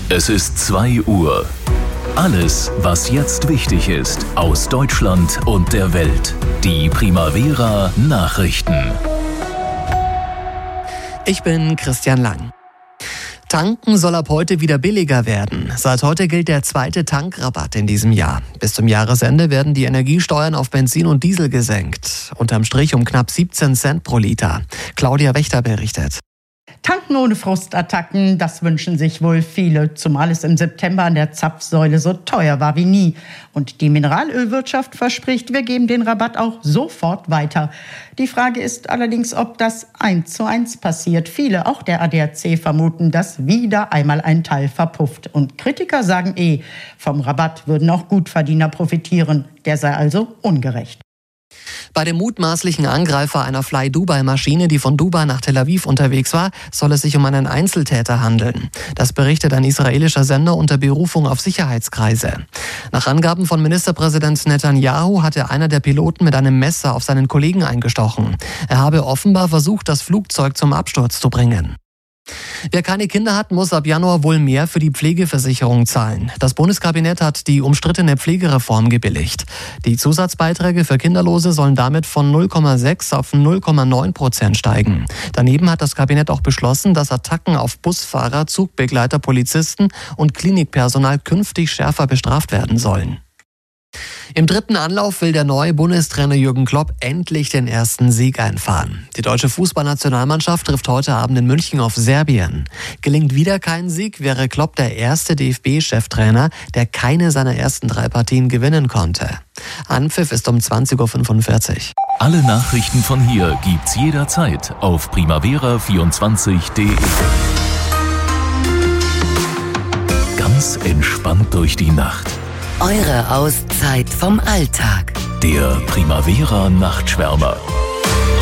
Es ist 2 Uhr. Alles, was jetzt wichtig ist, aus Deutschland und der Welt. Die Primavera Nachrichten. Ich bin Christian Lang. Tanken soll ab heute wieder billiger werden. Seit heute gilt der 2. Tankrabatt in diesem Jahr. Bis zum Jahresende werden die Energiesteuern auf Benzin und Diesel gesenkt. Unterm Strich um knapp 17 Cent pro Liter. Claudia Wächter berichtet. Tanken ohne Frustattacken, das wünschen sich wohl viele, zumal es im September an der Zapfsäule so teuer war wie nie. Und die Mineralölwirtschaft verspricht, wir geben den Rabatt auch sofort weiter. Die Frage ist allerdings, ob das 1:1 passiert. Viele, auch der ADAC, vermuten, dass wieder einmal ein Teil verpufft. Und Kritiker sagen vom Rabatt würden auch Gutverdiener profitieren. Der sei also ungerecht. Bei dem mutmaßlichen Angreifer einer Fly-Dubai-Maschine, die von Dubai nach Tel Aviv unterwegs war, soll es sich um einen Einzeltäter handeln. Das berichtet ein israelischer Sender unter Berufung auf Sicherheitskreise. Nach Angaben von Ministerpräsident Netanyahu hatte einer der Piloten mit einem Messer auf seinen Kollegen eingestochen. Er habe offenbar versucht, das Flugzeug zum Absturz zu bringen. Wer keine Kinder hat, muss ab Januar wohl mehr für die Pflegeversicherung zahlen. Das Bundeskabinett hat die umstrittene Pflegereform gebilligt. Die Zusatzbeiträge für Kinderlose sollen damit von 0,6 auf 0,9% steigen. Daneben hat das Kabinett auch beschlossen, dass Attacken auf Busfahrer, Zugbegleiter, Polizisten und Klinikpersonal künftig schärfer bestraft werden sollen. Im 3. Anlauf will der neue Bundestrainer Jürgen Klopp endlich den ersten Sieg einfahren. Die deutsche Fußballnationalmannschaft trifft heute Abend in München auf Serbien. Gelingt wieder kein Sieg, wäre Klopp der erste DFB-Cheftrainer, der keine seiner ersten 3 Partien gewinnen konnte. Anpfiff ist um 20:45 Uhr. Alle Nachrichten von hier gibt's jederzeit auf primavera24.de. Ganz entspannt durch die Nacht. Eure Auszeit vom Alltag. Der Primavera Nachtschwärmer.